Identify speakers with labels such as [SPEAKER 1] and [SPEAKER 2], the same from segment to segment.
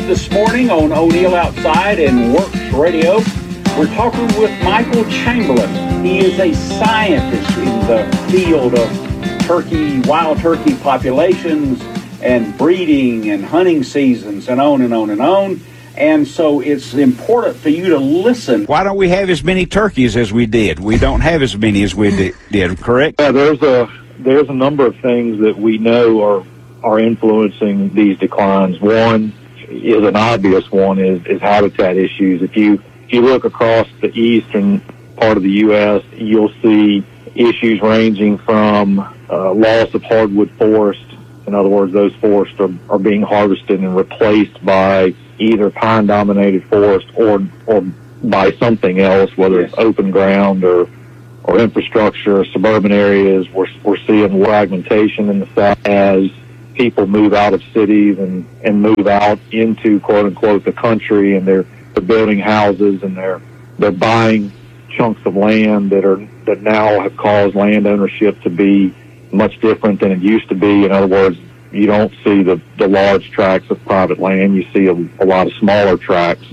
[SPEAKER 1] this morning on O'Neill Outside and Works Radio. We're talking with Michael Chamberlain. He is a scientist in the field of turkey, wild turkey populations and breeding and hunting seasons and on and on and on. And so it's important for you to listen.
[SPEAKER 2] Why don't we have as many turkeys as we did? We don't have as many as we did, correct?
[SPEAKER 3] Yeah, there's a number of things that we know are influencing these declines. One is an obvious one is habitat issues. If you look across the eastern part of the U.S., you'll see issues ranging from loss of hardwood forest. In other words, those forests are being harvested and replaced by either pine-dominated forest or by something else, whether it's open ground or infrastructure, suburban areas. We're seeing fragmentation in the South as people move out of cities and move out into, quote-unquote, the country, and they're building houses and they're buying chunks of land that now have caused land ownership to be much different than it used to be. In other words, you don't see the large tracts of private land. You see a lot of smaller tracts.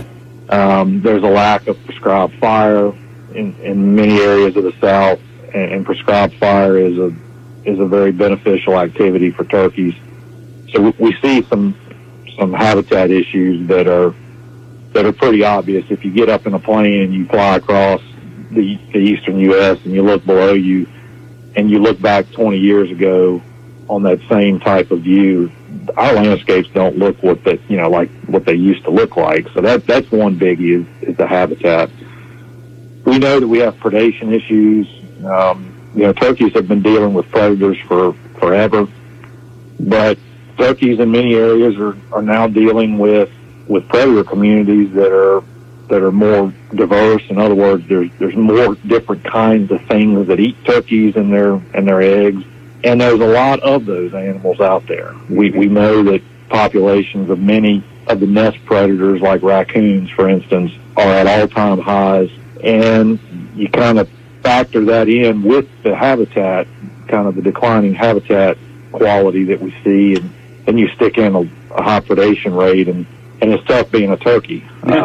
[SPEAKER 3] There's a lack of prescribed fire in many areas of the South, and prescribed fire is a very beneficial activity for turkeys. So we see some habitat issues that are pretty obvious. If you get up in a plane and you fly across the eastern U.S. and you look below you and you look back 20 years ago on that same type of view, our landscapes don't look like what they used to look like. So that's one biggie is the habitat. We know that we have predation issues. Turkeys have been dealing with predators for forever, but turkeys in many areas are now dealing with predator communities that are more diverse. In other words, there's more different kinds of things that eat turkeys and their eggs, and there's a lot of those animals out there. We know that populations of many of the nest predators, like raccoons, for instance, are at all-time highs, and you kind of factor that in with the habitat, kind of the declining habitat quality that we see, and you stick in a high predation rate, and it's tough being a turkey.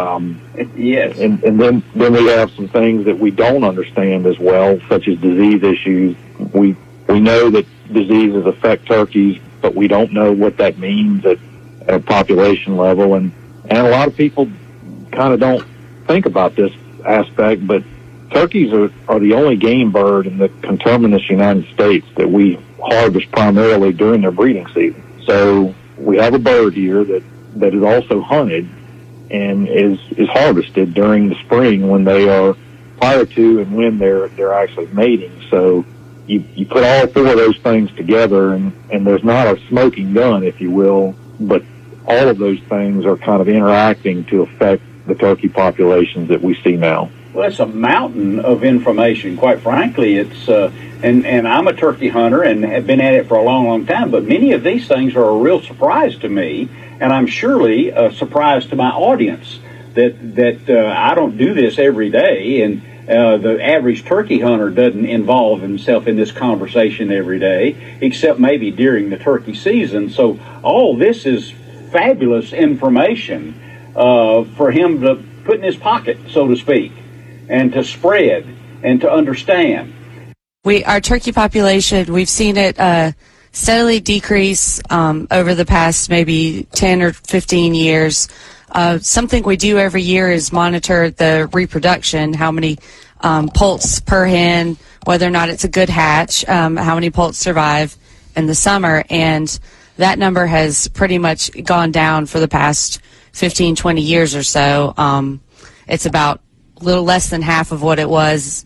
[SPEAKER 1] Yes.
[SPEAKER 3] And then we have some things that we don't understand as well, such as disease issues. We know that diseases affect turkeys, but we don't know what that means at a population level, and a lot of people kind of don't think about this aspect, but turkeys are the only game bird in the conterminous United States that we harvest primarily during their breeding season. So we have a bird here that is also hunted and is harvested during the spring when they are prior to and when they're actually mating. So you put all four of those things together, and there's not a smoking gun, if you will, but all of those things are kind of interacting to affect the turkey populations that we see now.
[SPEAKER 1] Well, it's a mountain of information, quite frankly. It's and I'm a turkey hunter and have been at it for a long, long time, but many of these things are a real surprise to me, and I'm surely a surprise to my audience that I don't do this every day, and the average turkey hunter doesn't involve himself in this conversation every day, except maybe during the turkey season. So all this is fabulous information for him to put in his pocket, so to speak, and to spread and to understand.
[SPEAKER 4] Our turkey population, we've seen it steadily decrease over the past maybe 10 or 15 years. Something we do every year is monitor the reproduction, how many poults per hen, whether or not it's a good hatch, how many poults survive in the summer, and that number has pretty much gone down for the past 15, 20 years or so. It's about a little less than half of what it was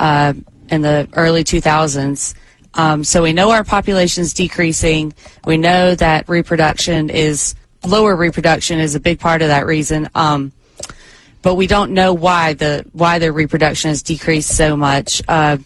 [SPEAKER 4] in the early 2000s. So we know our population's decreasing. We know that lower reproduction is a big part of that reason. But we don't know why the reproduction has decreased so much.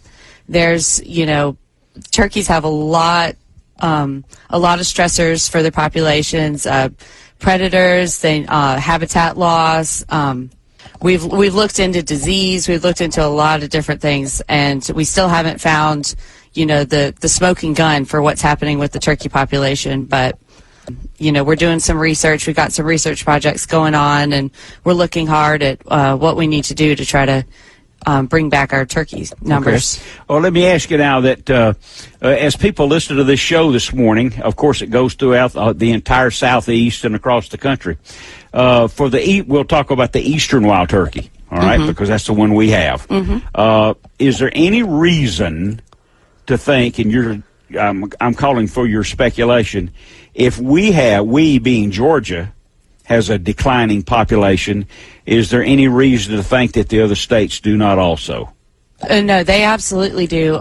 [SPEAKER 4] Turkeys have a lot of stressors for their populations, predators, habitat loss. We've looked into disease. We've looked into a lot of different things, and we still haven't found, the smoking gun for what's happening with the turkey population. But We're doing some research. We've got some research projects going on, and we're looking hard at what we need to do to try to bring back our turkey numbers.
[SPEAKER 2] Okay. Well, let me ask you now that as people listen to this show this morning, of course it goes throughout the entire Southeast and across the country. We'll talk about the eastern wild turkey, all right, because that's the one we have. Is there any reason to think, and I'm calling for your speculation, if we being Georgia, has a declining population, is there any reason to think that the other states do not also?
[SPEAKER 4] No, they absolutely do.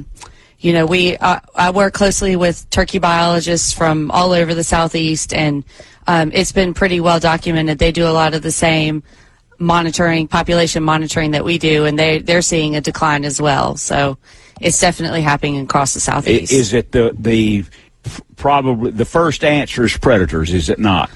[SPEAKER 4] I work closely with turkey biologists from all over the Southeast, and it's been pretty well documented. They do a lot of the same population monitoring that we do, and they're seeing a decline as well. So it's definitely happening across the Southeast.
[SPEAKER 2] Is it probably the first answer is predators, is it not?